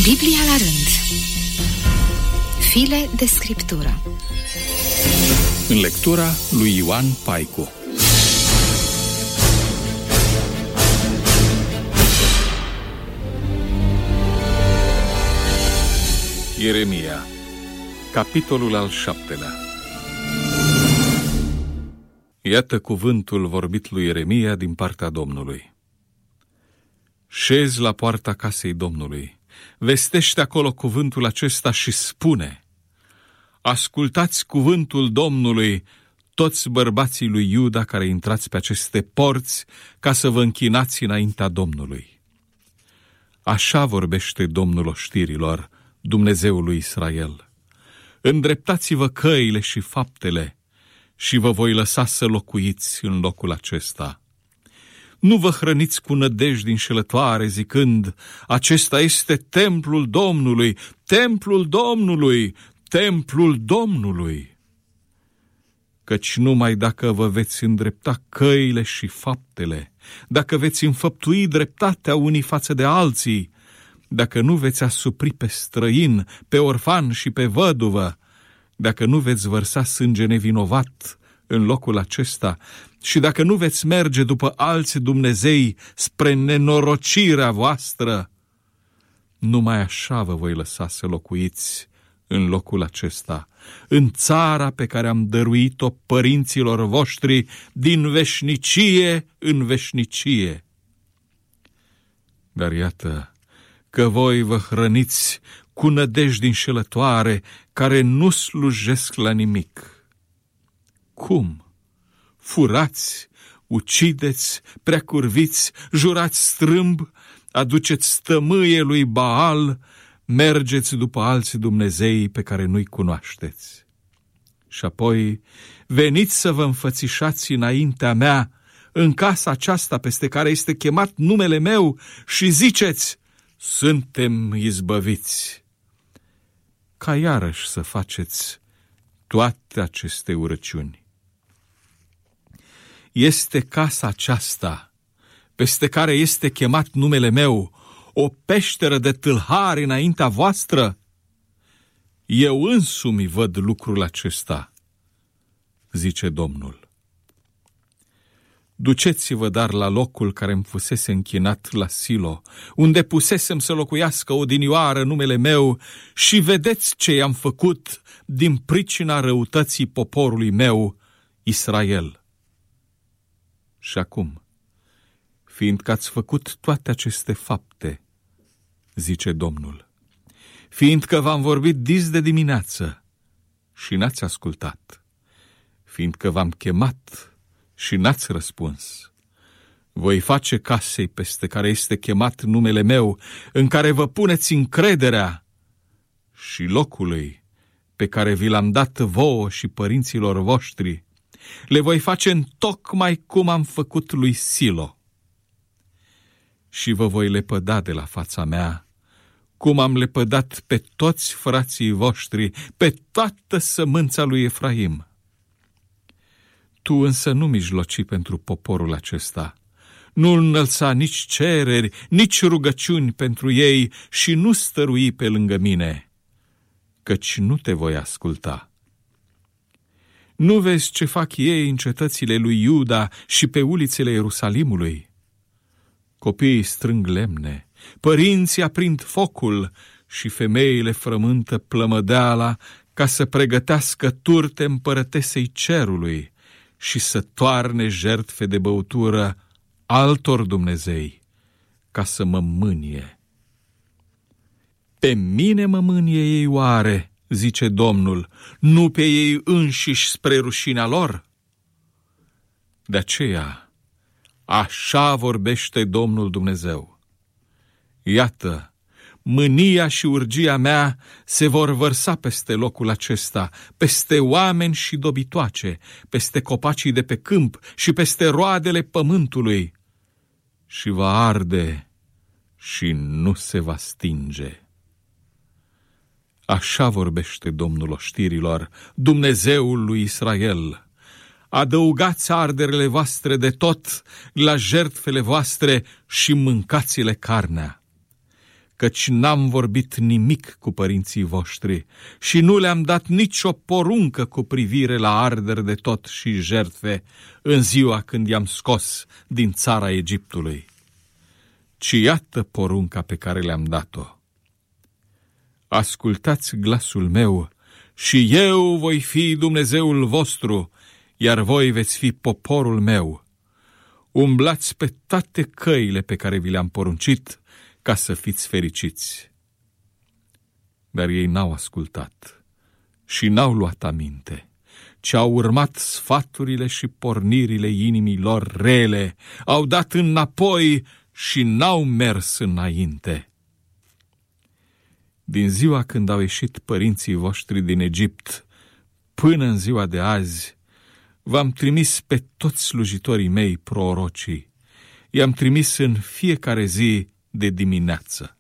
Biblia la rând. File de scriptură. În lectura lui Ioan Paicu. Ieremia, capitolul al 7-lea. Iată cuvântul vorbit lui Ieremia din partea Domnului. Șezi la poarta casei Domnului, vestește acolo cuvântul acesta și spune: ascultați cuvântul Domnului, toți bărbații lui Iuda care intrați pe aceste porți, ca să vă închinați înaintea Domnului. Așa vorbește Domnul oștirilor, Dumnezeul lui Israel: îndreptați-vă căile și faptele și vă voi lăsa să locuiți în locul acesta. Nu vă hrăniți cu nădejdi înșelătoare, zicând: acesta este templul Domnului, templul Domnului, templul Domnului. Căci numai dacă vă veți îndrepta căile și faptele, dacă veți înfăptui dreptatea unii față de alții, dacă nu veți asupri pe străin, pe orfan și pe văduvă, dacă nu veți vărsa sânge nevinovat în locul acesta și dacă nu veți merge după alți dumnezei spre nenorocirea voastră, numai așa vă voi lăsa să locuiți în locul acesta, în țara pe care am dăruit-o părinților voștri din veșnicie în veșnicie. Dar iată că voi vă hrăniți cu nădejdi înșelătoare care nu slujesc la nimic. Cum? Furați, ucideți, preacurviți, jurați strâmb, aduceți tămâie lui Baal, mergeți după alți dumnezei pe care nu-i cunoașteți. Și apoi veniți să vă înfățișați înaintea mea în casa aceasta peste care este chemat numele meu și ziceți: suntem izbăviți. Ca iarăși să faceți toate aceste urăciuni. Este casa aceasta, peste care este chemat numele meu, o peșteră de tâlhari înaintea voastră? Eu însumi văd lucrul acesta, zice Domnul. Duceți-vă dar la locul care îmi fusese închinat la Silo, unde pusesem să locuiască odinioară numele meu, și vedeți ce i-am făcut din pricina răutății poporului meu, Israel. Și acum, fiindcă ați făcut toate aceste fapte, zice Domnul, fiindcă v-am vorbit dis de dimineață și n-ați ascultat, fiindcă v-am chemat și n-ați răspuns, voi face casei peste care este chemat numele meu, în care vă puneți încrederea, și locului pe care vi l-am dat vouă și părinților voștri, le voi face întocmai cum am făcut lui Silo. Și vă voi lepăda de la fața mea, cum am lepădat pe toți frații voștri, pe toată sămânța lui Efraim. Tu însă nu mijloci pentru poporul acesta, nu înălța nici cereri, nici rugăciuni pentru ei și nu stărui pe lângă mine, căci nu te voi asculta. Nu vezi ce fac ei în cetățile lui Iuda și pe ulițele Ierusalimului? Copiii strâng lemne, părinții aprind focul și femeile frământă plămădeala ca să pregătească turte împărătesei cerului și să toarne jertfe de băutură altor dumnezei, ca să mă mânie. Pe mine mă mânie ei oare, zice Domnul, nu pe ei înșiși spre rușinea lor? De aceea, așa vorbește Domnul Dumnezeu: iată, mânia și urgia mea se vor vărsa peste locul acesta, peste oameni și dobitoace, peste copacii de pe câmp și peste roadele pământului, și va arde și nu se va stinge. Așa vorbește Domnul oștirilor, Dumnezeul lui Israel: adăugați arderele voastre de tot la jertfele voastre și mâncați-le carnea. căci n-am vorbit nimic cu părinții voștri și nu le-am dat nicio poruncă cu privire la arderi de tot și jertfe în ziua când i-am scos din țara Egiptului. Ci iată porunca pe care le-am dat-o. Ascultați glasul meu și eu voi fi Dumnezeul vostru, iar voi veți fi poporul meu. Umblați pe toate căile pe care vi le-am poruncit, ca să fiți fericiți. Dar ei n-au ascultat și n-au luat aminte, ci au urmat sfaturile și pornirile inimii lor rele, au dat înapoi și n-au mers înainte. Din ziua când au ieșit părinții voștri din Egipt până în ziua de azi, v-am trimis pe toți slujitorii mei prorocii. I-am trimis în fiecare zi de dimineață.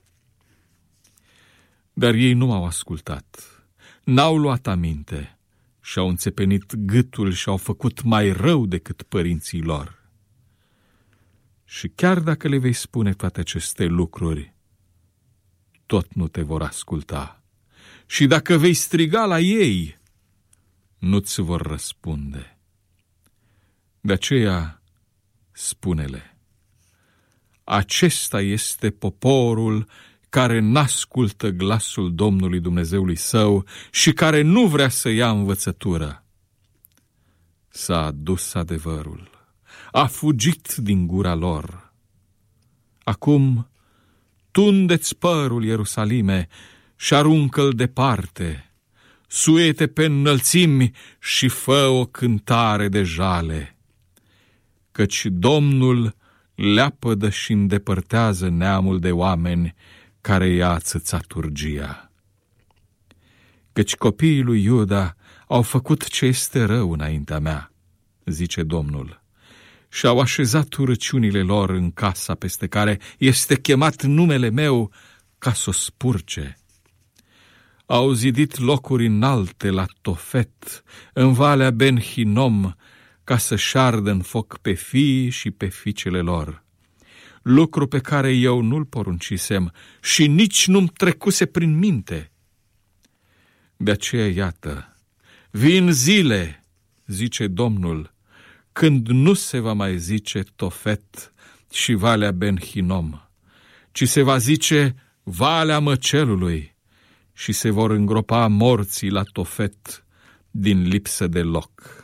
Dar ei nu m-au ascultat, n-au luat aminte și-au înțepenit gâtul și-au făcut mai rău decât părinții lor. Și chiar dacă le vei spune toate aceste lucruri, tot nu te vor asculta. Și dacă vei striga la ei, nu-ți vor răspunde. De aceea, spune-le: acesta este poporul care n-ascultă glasul Domnului Dumnezeului său și care nu vrea să ia învățătură. S-a adus adevărul, a fugit din gura lor. Acum, tunde-ți părul, Ierusalime, și aruncă-l departe, suie-te pe înălțimi și fă o cântare de jale, căci Domnul leapădă și îndepărtează neamul de oameni care i-a ațățat urgia. Căci copiii lui Iuda au făcut ce este rău înaintea mea, zice Domnul, și au așezat urăciunile lor în casa peste care este chemat numele meu, ca să o spurce. Au zidit locuri înalte la Tofet, în Valea Ben Hinnom, ca să șardă în foc pe fiii și pe fiicele lor. Lucru pe care eu nu-l poruncisem și nici nu-mi trecuse prin minte. De aceea, iată, vin zile, zice Domnul, când nu se va mai zice Tofet și Valea Ben Hinnom, ci se va zice Valea Măcelului și se vor îngropa morții la Tofet din lipsă de loc.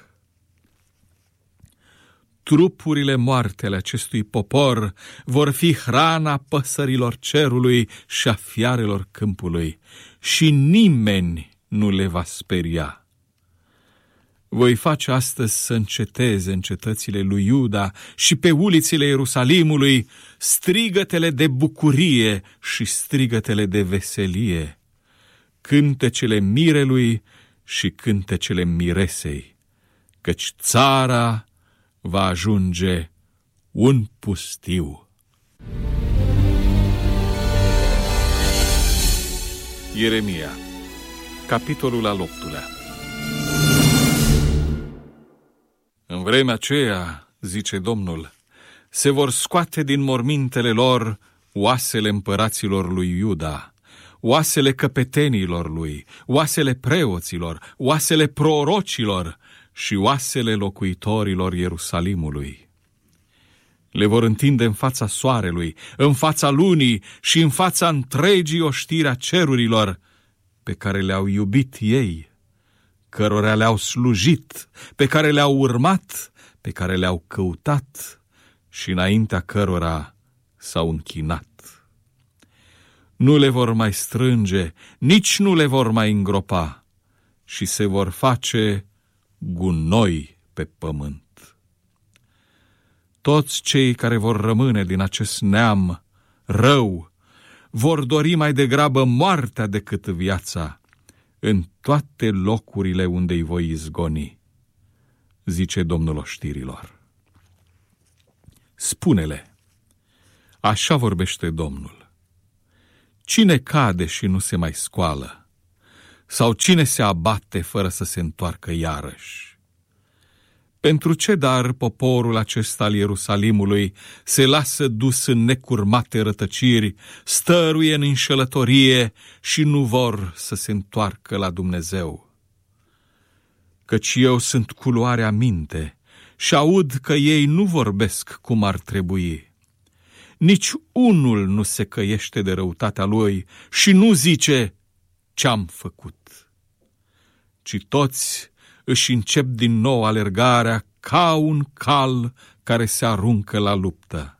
Trupurile moarte ale acestui popor vor fi hrana păsărilor cerului și a fiarelor câmpului și nimeni nu le va speria. Voi face astăzi să înceteze în cetățile lui Iuda și pe ulițile Ierusalimului strigătele de bucurie și strigătele de veselie, cântecele mirelui și cântecele miresei, căci țara va ajunge un pustiu. Ieremia, capitolul al 8-lea. În vremea aceea, zice Domnul, se vor scoate din mormintele lor oasele împăraților lui Iuda, oasele căpetenilor lui, oasele preoților, oasele prorocilor și oasele locuitorilor Ierusalimului. Le vor întinde în fața soarelui, în fața lunii și în fața întregii oștiri a cerurilor, pe care le-au iubit ei, cărora le-au slujit, pe care le-au urmat, pe care le-au căutat și înaintea cărora s-au închinat. Nu le vor mai strânge, nici nu le vor mai îngropa și se vor face gunoi pe pământ. Toți cei care vor rămâne din acest neam rău vor dori mai degrabă moartea decât viața în toate locurile unde îi voi izgoni, zice Domnul oștirilor. Spune-le, așa vorbește Domnul: cine cade și nu se mai scoală? Sau cine se abate fără să se întoarcă iarăși? Pentru ce dar poporul acesta al Ierusalimului se lasă dus în necurmate rătăciri, stăruie în înșelătorie și nu vor să se întoarcă la Dumnezeu? Căci eu sunt culoarea minte și aud că ei nu vorbesc cum ar trebui. Nici unul nu se căiește de răutatea lui și nu zice ce-am făcut, ci toți își încep din nou alergarea ca un cal care se aruncă la luptă.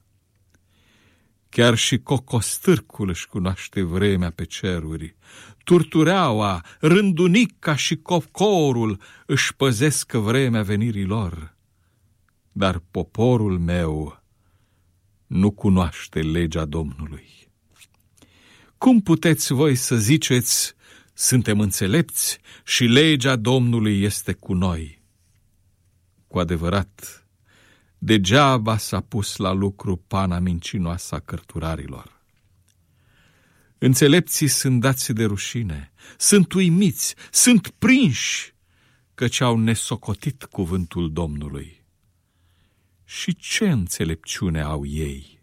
Chiar și cocostârcul își cunoaște vremea pe ceruri, turtureaua, rândunica și cocorul își păzesc vremea venirii lor. Dar poporul meu nu cunoaște legea Domnului. Cum puteți voi să ziceți: suntem înțelepți și legea Domnului este cu noi? Cu adevărat, degeaba s-a pus la lucru pana mincinoasă a cărturarilor. Înțelepții sunt dați de rușine, sunt uimiți, sunt prinși, căci au nesocotit cuvântul Domnului. Și ce înțelepciune au ei?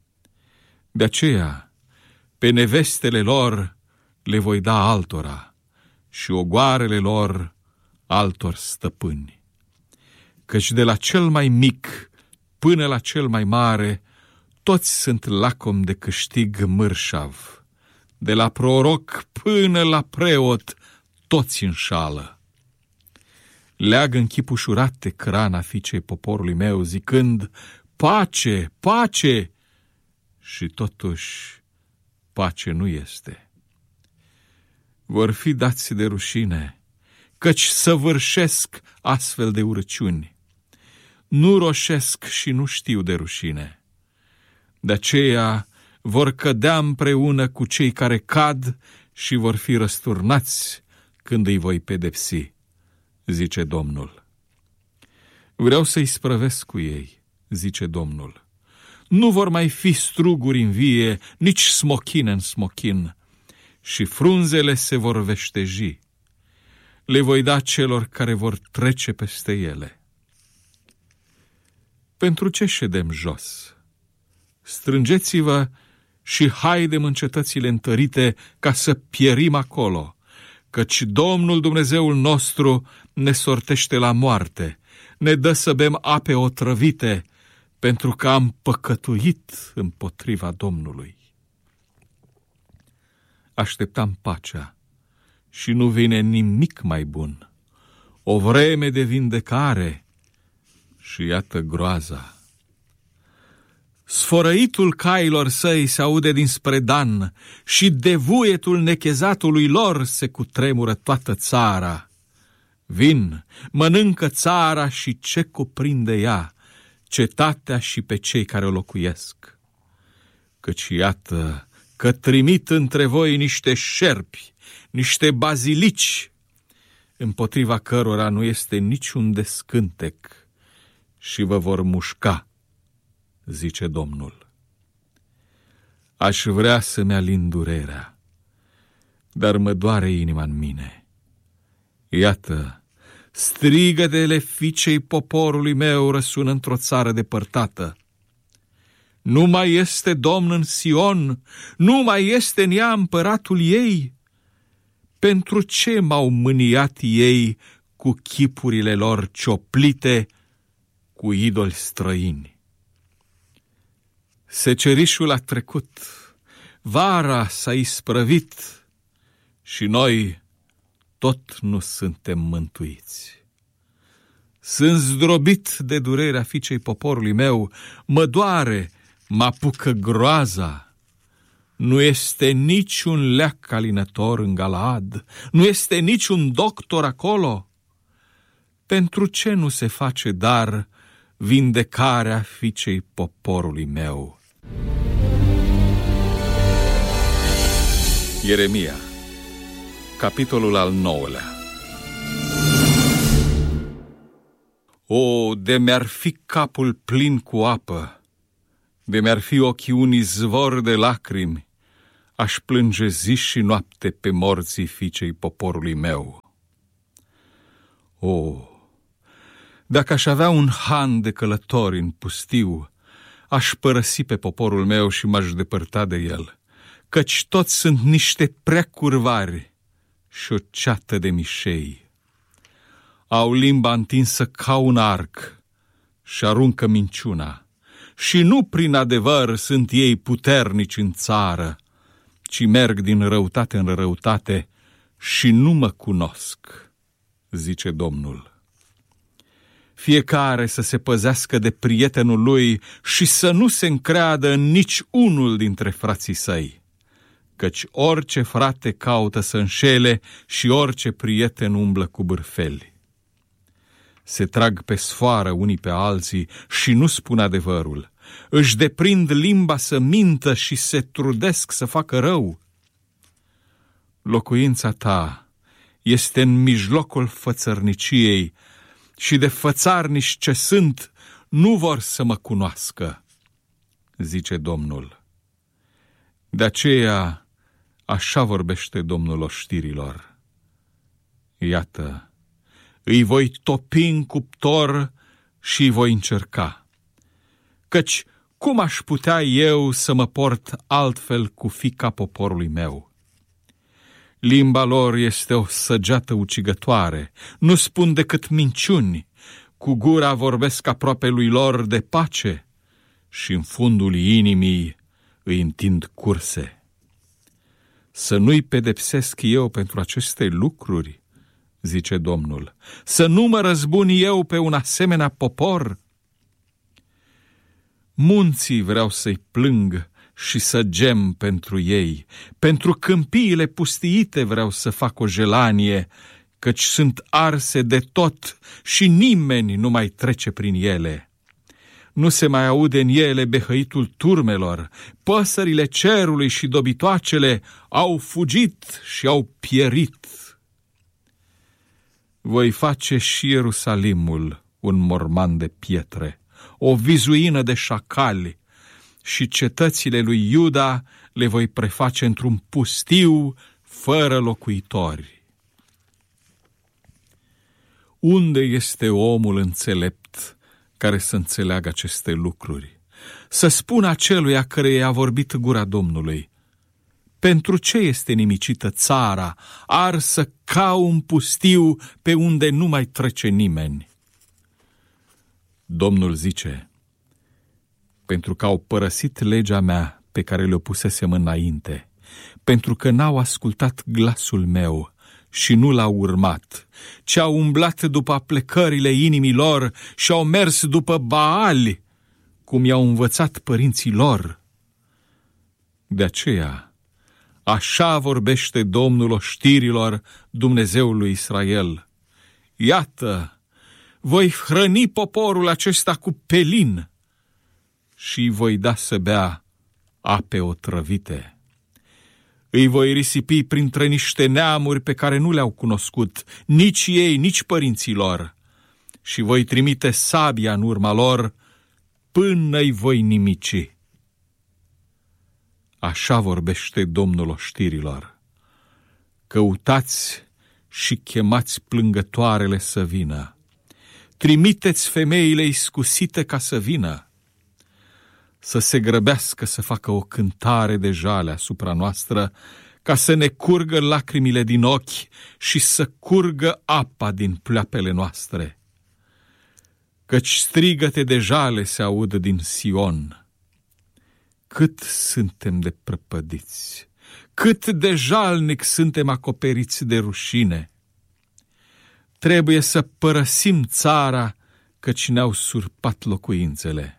De aceea, pe nevestele lor le voi da altora și ogoarele lor altor stăpâni. Căci de la cel mai mic până la cel mai mare, toți sunt lacomi de câștig mărșav. De la proroc până la preot, toți înșală. Leagă în chip ușurate crana fiicei poporului meu, zicând: pace, pace! Și totuși pace nu este. Vor fi dați de rușine, căci săvârșesc astfel de urăciuni. Nu roșesc și nu știu de rușine. De aceea vor cădea împreună cu cei care cad și vor fi răsturnați când îi voi pedepsi, zice Domnul. Vreau să-i sprăvesc cu ei, zice Domnul. Nu vor mai fi struguri în vie, nici smochine în smochin, și frunzele se vor veșteji. Le voi da celor care vor trece peste ele. Pentru ce ședem jos? Strângeți-vă și haidem în cetățile întărite ca să pierim acolo, căci Domnul Dumnezeul nostru ne sortește la moarte, ne dă să bem ape otrăvite, pentru că am păcătuit împotriva Domnului. Așteptam pacea și nu vine nimic mai bun, o vreme de vindecare și iată groaza. Sfărăitul cailor săi se aude dinspre Dan și devuietul nechezatului lor se cutremură toată țara. Vin, mănâncă țara și ce cuprinde ea, cetatea și pe cei care o locuiesc. Căci iată că trimit între voi niște șerpi, niște bazilici, împotriva cărora nu este niciun descântec, și vă vor mușca, zice Domnul. Aș vrea să-mi alin durerea, dar mă doare inima în mine. Iată, strigătele fiicei poporului meu răsună într-o țară depărtată. Nu mai este Domn în Sion, nu mai este în ea împăratul ei. Pentru ce m-au mâniat ei cu chipurile lor cioplite, cu idoli străini? Secerișul a trecut, vara s-a isprăvit și noi tot nu suntem mântuiți. Sunt zdrobit de durerea fiicei poporului meu, mă doare, mă apucă groaza. Nu este niciun leac alinător în Galaad, nu este niciun doctor acolo. Pentru ce nu se face dar vindecarea fiicei poporului meu? Ieremia, capitolul al 9-lea. O, de mi-ar fi capul plin cu apă, de mi-ar fi ochii un izvor de lacrimi, aș plânge zi și noapte pe morții fiicei poporului meu. O, Dacă aș avea un han de călători în pustiu, aș părăsi pe poporul meu și m-aș depărta de el, căci toți sunt niște prea curvari și o ceată de mișei. Au limba întinsă ca un arc și aruncă minciuna, și nu prin adevăr sunt ei puternici în țară, ci merg din răutate în răutate și nu mă cunosc, zice Domnul. Fiecare să se păzească de prietenul lui și să nu se încreadă în nici unul dintre frații săi, căci orice frate caută să înșele și orice prieten umblă cu bârfeli. Se trag pe sfoară unii pe alții și nu spun adevărul, își deprind limba să mintă și se trudesc să facă rău. Locuința ta este în mijlocul fățărniciei și de fățarnici ce sunt nu vor să mă cunoască, zice Domnul. De aceea așa vorbește Domnul oștirilor. Iată, îi voi topi în cuptor și îi voi încerca, căci cum aș putea eu să mă port altfel cu fiica poporului meu? Limba lor este o săgeată ucigătoare, nu spun decât minciuni, cu gura vorbesc aproape lui lor de pace și în fundul inimii îi întind curse. Să nu-i pedepsesc eu pentru aceste lucruri, zice Domnul, să nu mă răzbun eu pe un asemenea popor? Munții vreau să-i plâng și să gem pentru ei, pentru câmpiile pustiite vreau să fac o jelanie, căci sunt arse de tot și nimeni nu mai trece prin ele. Nu se mai aude în ele behăitul turmelor, păsările cerului și dobitoacele au fugit și au pierit. Voi face și Ierusalimul un morman de pietre, o vizuină de șacali, și cetățile lui Iuda le voi preface într-un pustiu fără locuitori. Unde este omul înțelept care să înțeleagă aceste lucruri? Să spună aceluia care i-a vorbit gura Domnului: pentru ce este nimicită țara, arsă ca un pustiu pe unde nu mai trece nimeni? Domnul zice: pentru că au părăsit legea mea pe care le-o pusesem înainte, pentru că n-au ascultat glasul meu și nu l-au urmat, ci au umblat după plecările inimii lor și au mers după Baali, cum i-au învățat părinții lor. De aceea, așa vorbește Domnul oștirilor, Dumnezeul lui Israel: iată, voi hrăni poporul acesta cu pelin și îi voi da să bea ape otrăvite. Îi voi risipi printre niște neamuri pe care nu le-au cunoscut, nici ei, nici părinții lor, și voi trimite sabia în urma lor până îi voi nimici. Așa vorbește Domnul oștirilor: căutați și chemați plângătoarele să vină, trimiteți femeile iscusite ca să vină, să se grăbească să facă o cântare de jale asupra noastră, ca să ne curgă lacrimile din ochi și să curgă apa din pleoapele noastre. Căci strigăte de jale se aud din Sion. Cât suntem de prăpădiți, cât de jalnic suntem acoperiți de rușine. Trebuie să părăsim țara, căci ne-au surpat locuințele.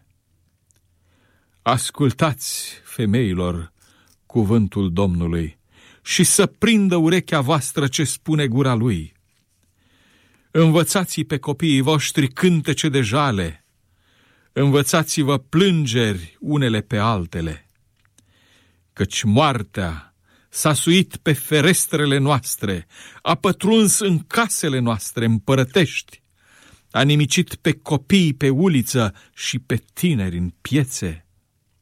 Ascultați, femeilor, cuvântul Domnului și să prindă urechea voastră ce spune gura Lui. Învățați-i pe copiii voștri cântece de jale, învățați-vă plângeri unele pe altele, căci moartea s-a suit pe ferestrele noastre, a pătruns în casele noastre împărătești, a nimicit pe copii pe uliță și pe tineri în piețe.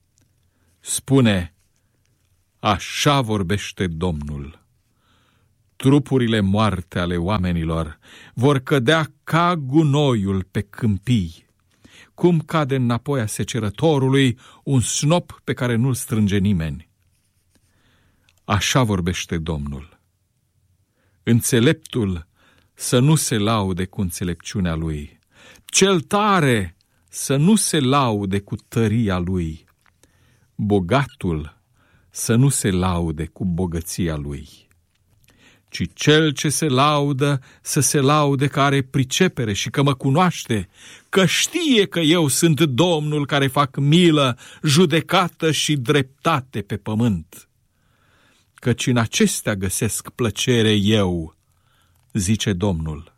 Spune: așa vorbește Domnul: Trupurile moarte ale oamenilor vor cădea ca gunoiul pe câmpii, cum cade înapoi a secerătorului un snop pe care nu-l strânge nimeni. Așa vorbește Domnul. Înțeleptul să nu se laude cu înțelepciunea lui, cel tare să nu se laude cu tăria lui, bogatul să nu se laude cu bogăția lui, ci cel ce se laudă să se laude că are pricepere și că mă cunoaște, că știe că eu sunt Domnul care fac milă, judecată și dreptate pe pământ. Căci în acestea găsesc plăcere eu, zice Domnul.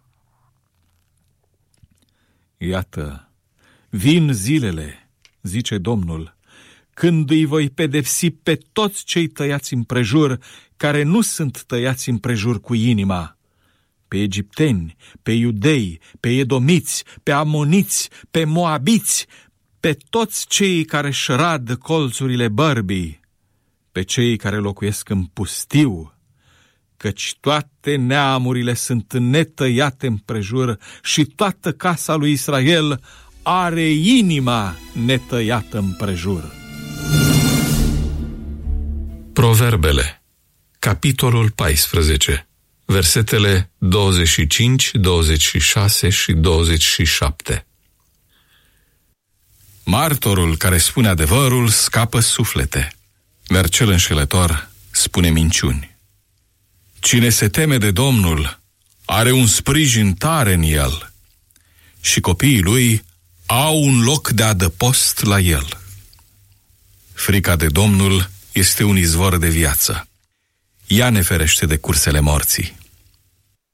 Iată, vin zilele, zice Domnul, când îi voi pedepsi pe toți cei tăiați împrejur, care nu sunt tăiați împrejur cu inima, pe egipteni, pe iudei, pe edomiți, pe amoniți, pe moabiți, pe toți cei care își rad colțurile bărbii, pe cei care locuiesc în pustiu, căci toate neamurile sunt netăiate împrejur și toată casa lui Israel are inima netăiată împrejur. Proverbele, capitolul 14, versetele 25, 26 și 27. Martorul care spune adevărul scapă suflete, dar cel înșelător spune minciuni. Cine se teme de Domnul are un sprijin tare în el și copiii lui au un loc de adăpost la el. Frica de Domnul este un izvor de viață. Ea ne ferește de cursele morții.